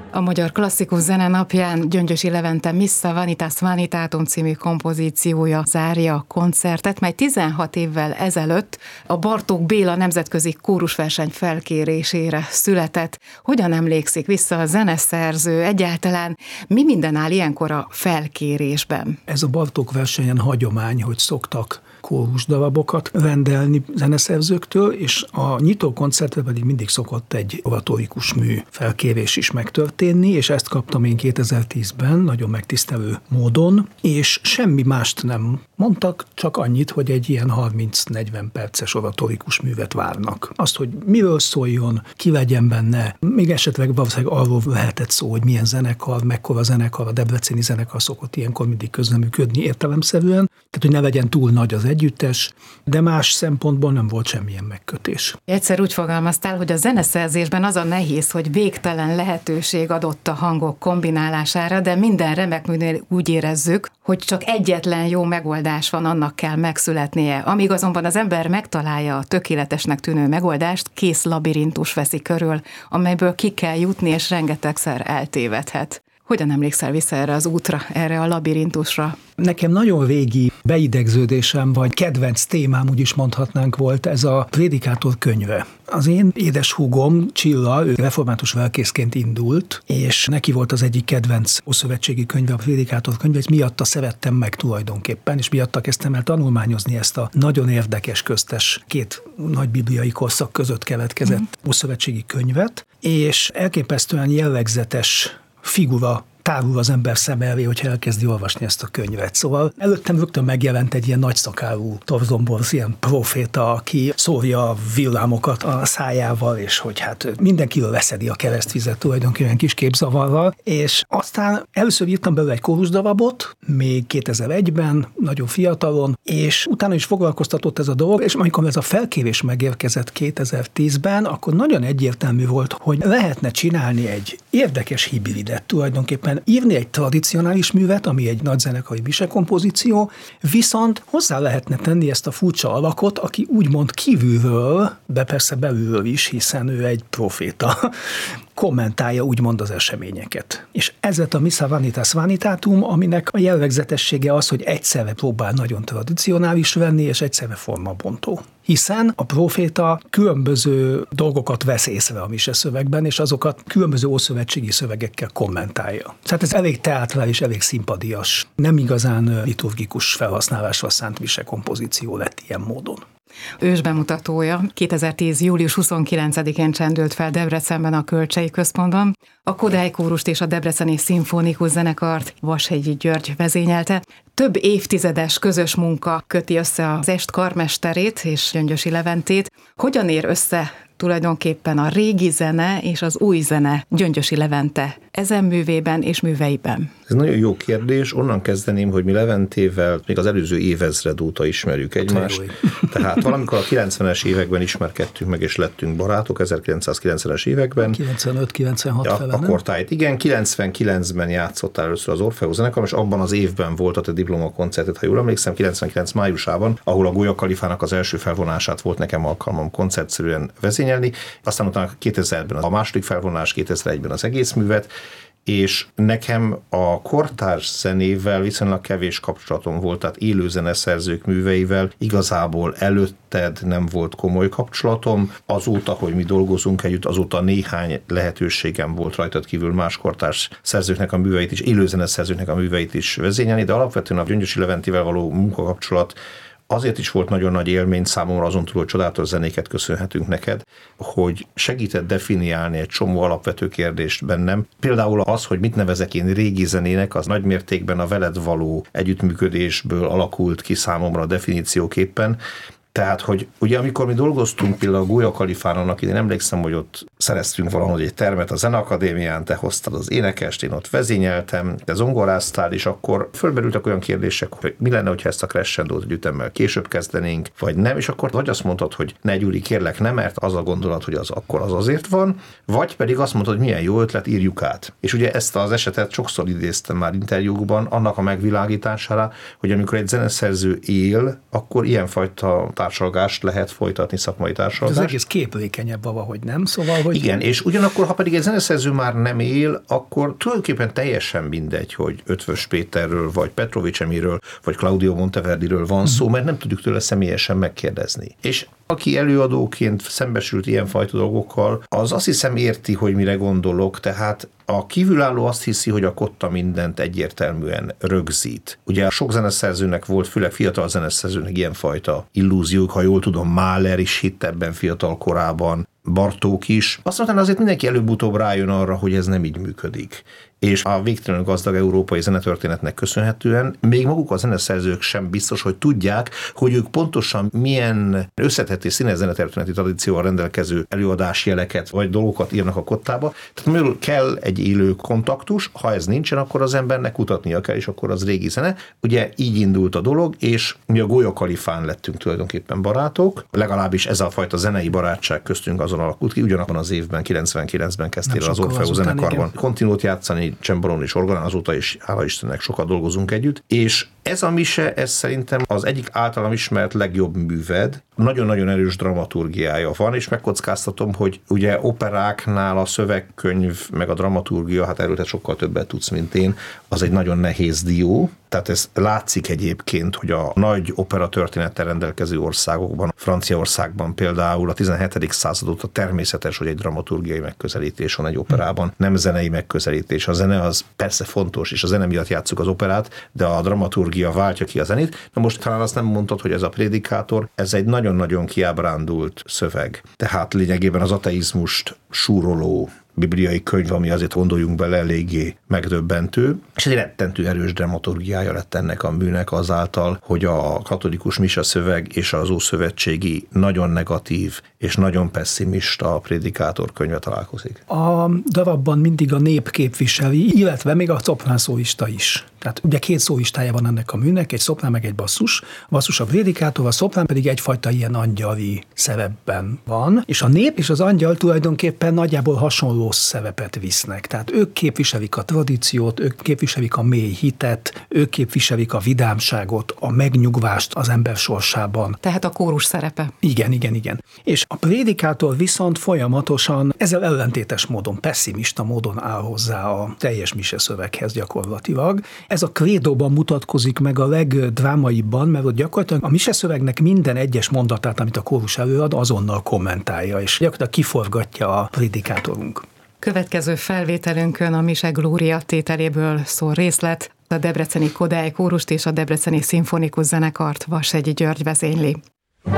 A Magyar Klasszikus Zene napján Gyöngyösi Levente Missa Vanitas Vanitatum című kompozíciója zárja a koncertet, mely 16 évvel ezelőtt a Bartók Béla nemzetközi kórusverseny felkérésére született. Hogyan emlékszik vissza a zeneszerző, egyáltalán mi minden áll ilyenkor a felkérésben? Ez a Bartók versenyen hagyomány, hogy szoktak kórusdarabokat rendelni zeneszerzőktől, és a nyitó koncertre pedig mindig szokott egy oratórikus mű felkérés is megtörténni, és ezt kaptam én 2010-ben nagyon megtisztelő módon, és semmi mást nem mondtak, csak annyit, hogy egy ilyen 30-40 perces oratórikus művet várnak. Azt, hogy miről szóljon, ki legyen benne, még esetleg valószínűleg arról lehetett szó, hogy milyen zenekar, mekkora zenekar, a debreceni zenekar szokott ilyenkor mindig közreműködni értelemszerűen, tehát hogy ne legyen túl nagy az együttes, de más szempontból nem volt semmilyen megkötés. Egyszer úgy fogalmaztál, hogy a zeneszerzésben az a nehéz, hogy végtelen lehetőség adott a hangok kombinálására, de minden remek műnél úgy érezzük, hogy csak egyetlen jó megoldás van, annak kell megszületnie. Amíg azonban az ember megtalálja a tökéletesnek tűnő megoldást, kész labirintus veszi körül, amelyből ki kell jutni, és rengetegszer eltévedhet. Hogyan emlékszel vissza erre az útra, erre a labirintusra? Nekem nagyon régi beidegződésem, vagy kedvenc témám, úgy is mondhatnánk, volt ez a Prédikátor könyve. Az én édeshúgom, Csilla, ő református lelkészként indult, és neki volt az egyik kedvenc ószövetségi könyve, a Prédikátor könyve, és miatta szerettem meg tulajdonképpen, és miatta kezdtem el tanulmányozni ezt a nagyon érdekes köztes két nagy bibliai korszak között keletkezett ószövetségi könyvet, és elképesztően jellegzetes figura tárul az ember szem elé, hogyha elkezdi olvasni ezt a könyvet. Szóval előttem rögtön megjelent egy ilyen nagyszakálú torzomborz, ilyen proféta, aki szórja a villámokat a szájával, és hogy hát mindenkiről leszedi a keresztvizet tulajdonképpen kis képzavarral, és aztán először írtam belőle egy kórusdarabot, még 2001-ben, nagyon fiatalon, és utána is foglalkoztatott ez a dolog, és amikor ez a felkérés megérkezett 2010-ben, akkor nagyon egyértelmű volt, hogy lehetne csinálni egy érdekes hibridet tulajdonképpen, írni egy tradicionális művet, ami egy nagyzenekari misekompozíció, viszont hozzá lehetne tenni ezt a furcsa alakot, aki úgymond kívülről, de persze belülről is, hiszen ő egy proféta, kommentálja úgymond az eseményeket. És ez lett a Missa Vanitas Vanitatum, aminek a jellegzetessége az, hogy egyszerre próbál nagyon tradicionális lenni, és egyszerre formabontó. Hiszen a proféta különböző dolgokat vesz észre a mise szövegben, és azokat különböző ószövetségi szövegekkel kommentálja. Tehát ez elég teátrális, elég szimpadias, nem igazán liturgikus felhasználásra szánt mise kompozíció lett ilyen módon. Ősbemutatója 2010. július 29-én csendült fel Debrecenben a Kölcsei Központban. A Kodály kórust és a Debreceni Szimfonikus Zenekart Vashegyi György vezényelte. Több évtizedes közös munka köti össze az est karmesterét és Gyöngyösi Leventét. Hogyan ér össze tulajdonképpen a régi zene és az új zene Gyöngyösi Levente ezen művében és műveiben? Ez nagyon jó kérdés. Onnan kezdeném, hogy mi Leventével még az előző évezred óta ismerjük egymást. Tehát valamikor a 90-es években ismerkedtünk meg, és lettünk barátok, 1990-es években. 95-96 fele, akkor tájt. Igen, 99-ben játszottál először az Orfeus zenekar, és abban az évben volt a te diplomakoncertet, ha jól emlékszem, 99 májusában, ahol a Gólya Kalifának az első felvonását volt nekem alkalmam koncertszerűen vezényelni. Aztán utána 2000-ben a második felvonás, 2001-ben az egész művet, és nekem a kortárs zenével viszonylag kevés kapcsolatom volt, tehát élő zeneszerzők műveivel igazából előtted nem volt komoly kapcsolatom. Azóta, hogy mi dolgozunk együtt, azóta néhány lehetőségem volt rajtad kívül más kortárs szerzőknek a műveit is, élő zeneszerzőknek a műveit is vezényelni, de alapvetően a Gyöngyösi Leventivel való munkakapcsolat azért is volt nagyon nagy élmény számomra, azon túl, hogy csodálatos zenéket köszönhetünk neked, hogy segített definiálni egy csomó alapvető kérdést bennem. Például az, hogy mit nevezek én régi zenének, az nagymértékben a veled való együttműködésből alakult ki számomra definícióképpen. Tehát, hogy ugye amikor mi dolgoztunk például a Gólya Kalifán, annak én emlékszem, hogy ott szereztünk valahogy egy termet a Zeneakadémián, te hoztad az énekest, én ott vezényeltem, te zongoráztál, és akkor fölmerültek olyan kérdések, hogy mi lenne, hogyha ezt a crescendót egy ütemmel később kezdenénk, vagy nem, és akkor vagy azt mondtad, hogy ne Gyuri, kérlek, nem, mert az a gondolat, hogy az akkor az azért van, vagy pedig azt mondtad, hogy milyen jó ötlet, írjuk át. És ugye ezt az esetet sokszor idéztem már interjúkban, annak a megvilágítására, hogy amikor egy zeneszerző él, akkor ilyenfajta társalgást lehet folytatni, szakmai társalgást. Az egész képlékenyebb valahogy, nem? Szóval, hogy... Igen, és ugyanakkor, ha pedig egy zeneszerző már nem él, akkor tulajdonképpen teljesen mindegy, hogy Ötvös Péterről, vagy Petrovics Emilről, vagy Claudio Monteverdiről van szó, mert nem tudjuk tőle személyesen megkérdezni. És aki előadóként szembesült ilyenfajta dolgokkal, az azt hiszem érti, hogy mire gondolok, tehát a kívülálló azt hiszi, hogy a kotta mindent egyértelműen rögzít. Ugye sok zeneszerzőnek volt, főleg fiatal zeneszerzőnek ilyenfajta illúziók, ha jól tudom, Mahler is hitt ebben fiatal korában, Bartók is. Aztán azért mindenki előbb-utóbb rájön arra, hogy ez nem így működik. És a végtelenül gazdag európai zenetörténetnek köszönhetően még maguk a zeneszerzők sem biztos, hogy tudják, hogy ők pontosan milyen összetett és színes zenetörténeti tradícióval rendelkező előadásjeleket vagy dolgokat írnak a kottába. Tehát mivel kell egy élő kontaktus, ha ez nincsen, akkor az embernek kutatnia kell, és akkor az régi zene. Ugye így indult a dolog, és mi a Goya Kalifán lettünk tulajdonképpen barátok, legalábbis ez a fajta zenei barátság köztünk azon alakult ki, ugyanabban az évben, 99-ben kezdtél az Orfeus zenekarban kontinót játszani, csembalón és orgonán, azóta is, hála Istennek, sokat dolgozunk együtt, és ez a mise, ez szerintem az egyik általam ismert legjobb műved, nagyon-nagyon erős dramaturgiája van, és megkockáztatom, hogy ugye operáknál a szövegkönyv, meg a dramaturgia, hát erről te sokkal többet tudsz, mint én, az egy nagyon nehéz dió, tehát ez látszik egyébként, hogy a nagy opera történettel rendelkező országokban, Franciaországban például a 17. század óta természetes, hogy egy dramaturgiai megközelítés van egy operában, nem zenei megközelítés. A zene az persze fontos, és a zene miatt játsszuk az operát, de a dramaturgia váltja ki a zenét. Na most talán azt nem mondtad, hogy ez a Prédikátor, ez egy nagyon-nagyon kiábrándult szöveg. Tehát lényegében az ateizmust súroló bibliai könyv, ami azért gondoljunk bele eléggé megdöbbentő, és egy rettentő erős dramaturgiája lett ennek a műnek azáltal, hogy a katolikus mise szöveg és az ószövetségi nagyon negatív és nagyon pessimista Prédikátor könyve találkozik. A darabban mindig a nép képviseli, illetve még a szoprán szólista is. Tehát ugye két szólistája van ennek a műnek, egy szoprán meg egy basszus. A basszus a prédikátor, a szoprán pedig egyfajta ilyen angyali szerepben van, és a nép és az angyal tulajdonképpen nagyjából hasonló szerepet visznek. Tehát ők képviselik a tradíciót, ők képviselik a mély hitet, ők képviselik a vidámságot, a megnyugvást az ember sorsában. Tehát a kórus szerepe. Igen. És a prédikátor viszont folyamatosan ezzel ellentétes módon, pessimista módon áll hozzá a teljes mise szöveghez gyakorlatilag. Ez a krédóban mutatkozik meg a legdrámaibban, mert ott gyakorlatilag a mise szövegnek minden egyes mondatát, amit a kórus előad, azonnal kommentálja, és gyakorlatilag kiforgatja a prédikátorunk. Következő felvételünkön a mise Glória tételéből szól részlet, a debreceni Kodály kórust és a debreceni szimfonikus zenekart Vashegyi György vezényli.